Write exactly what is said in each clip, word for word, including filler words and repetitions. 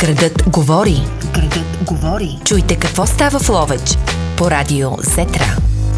Градът говори. Градът говори. Чуйте какво става в Ловеч по радио Зетра.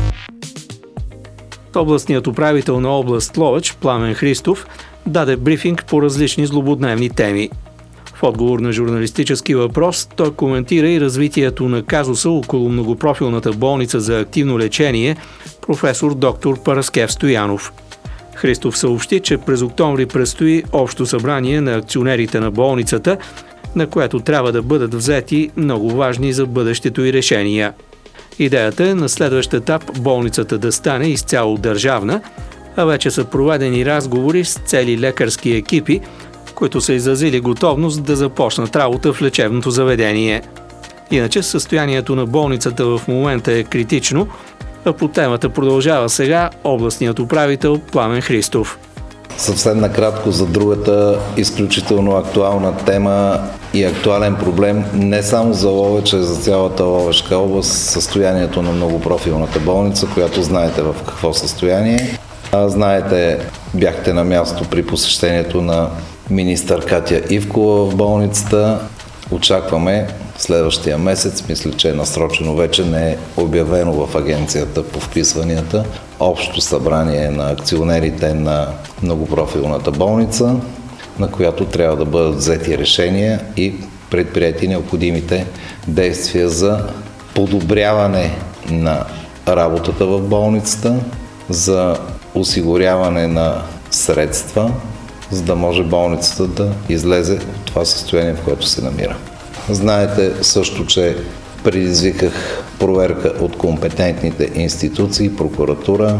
Областният управител на област Ловеч, Пламен Христов, даде брифинг по различни злободневни теми. В отговор на журналистически въпрос, той коментира и развитието на казуса около многопрофилната болница за активно лечение професор доктор Параскев Стоянов. Христов съобщи, че през октомври предстои общо събрание на акционерите на болницата, на което трябва да бъдат взети много важни за бъдещето и решения. Идеята е на следващ етап болницата да стане изцяло държавна, а вече са проведени разговори с цели лекарски екипи, които са изразили готовност да започнат работа в лечебното заведение. Иначе състоянието на болницата в момента е критично, а по темата продължава сега областният управител Пламен Христов. Съвсем накратко за другата изключително актуална тема и актуален проблем не само за Ловеч, а за цялата Ловешка област, състоянието на многопрофилната болница, която знаете в какво състояние. Знаете, бяхте на място при посещението на министър Катя Ивкова в болницата. Очакваме следващия месец, мисля, че е насрочено вече, не е обявено в агенцията по вписванията, общо събрание на акционерите на многопрофилната болница, на която трябва да бъдат взети решения и предприети необходимите действия за подобряване на работата в болницата, за осигуряване на средства, за да може болницата да излезе от това състояние, в което се намира. Знаете също, че предизвиках проверка от компетентните институции, прокуратура,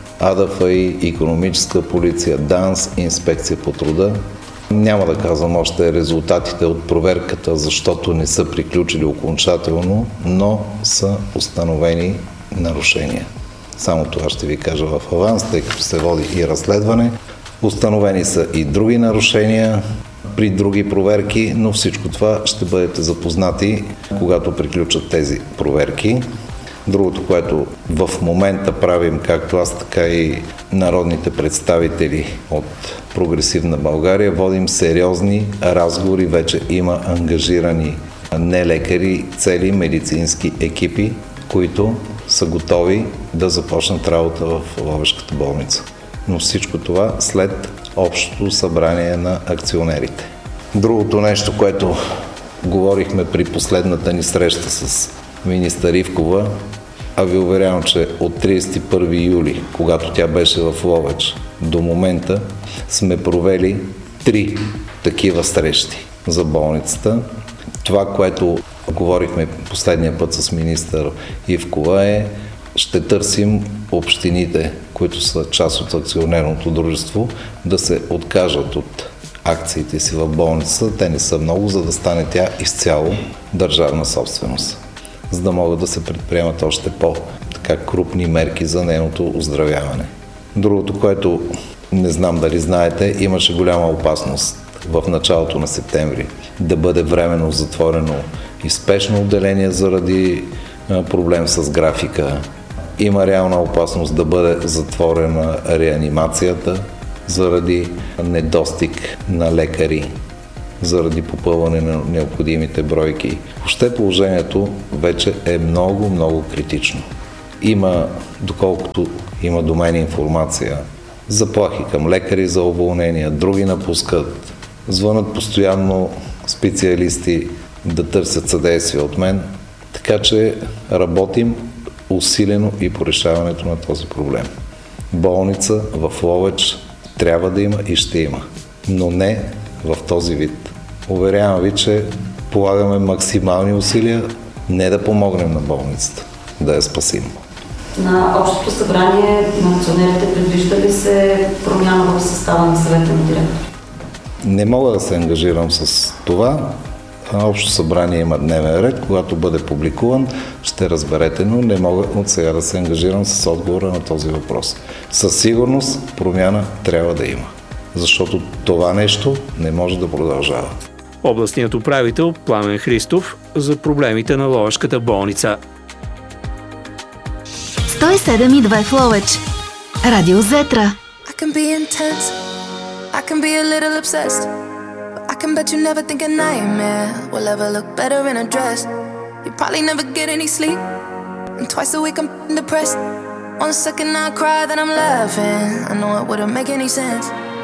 АДФИ, икономическа полиция, ДАНС, инспекция по труда. Няма да казвам още резултатите от проверката, защото не са приключили окончателно, но са установени нарушения. Само това ще ви кажа в аванс, тъй като се води и разследване. Установени са и други нарушения при други проверки, но всичко това ще бъдете запознати, когато приключат тези проверки. Другото, което в момента правим, както аз, така и народните представители от Прогресивна България, водим сериозни разговори, вече има ангажирани не лекари, цели медицински екипи, които са готови да започнат работа в Ловешката болница. Но всичко това след общото събрание на акционерите. Другото нещо, което говорихме при последната ни среща с министър Ивкова, а ви уверявам, че от тридесет и първи юли, когато тя беше в Ловеч, до момента сме провели три такива срещи за болницата. Това, което говорихме последния път с министър Ивкова е, ще търсим общините, които са част от акционерното дружество, да се откажат от акциите си в болницата. Те не са много, за да стане тя изцяло държавна собственост, за да могат да се предприемат още по-така крупни мерки за нейното оздравяване. Другото, което не знам дали знаете, имаше голяма опасност в началото на септември да бъде временно затворено и спешно отделение заради проблем с графика. Има реална опасност да бъде затворена реанимацията заради недостиг на лекари, заради попълване на необходимите бройки. Въобще положението вече е много, много критично. Има, доколкото има до мен информация, заплахи към лекари за уволнения, други напускат, звънат постоянно специалисти да търсят съдействие от мен, така че работим усилено и по решаването на този проблем. Болница в Ловеч трябва да има и ще има, но не в този вид. Уверявам ви, че полагаме максимални усилия не да помогнем на болницата, да я спасим. На общото събрание на акционерите предвижда ли се промяна в състава на съвета на директор? Не мога да се ангажирам с това. Общо събрание има дневен ред, когато бъде публикуван, ще разберете, но не мога от сега да се ангажирам с отговора на този въпрос. Със сигурност промяна трябва да има, защото това нещо не може да продължава. Областният управител Пламен Христов за проблемите на Ловешката болница. сто и седем и две в Ловеч. Радио Зетра. I can be intense, I can be a little obsessed. can bet you never think a nightmare will ever look better in a dress. You probably never get any sleep, and twice a week I'm depressed. One second I cry, then I'm laughing. I know it wouldn't make any sense.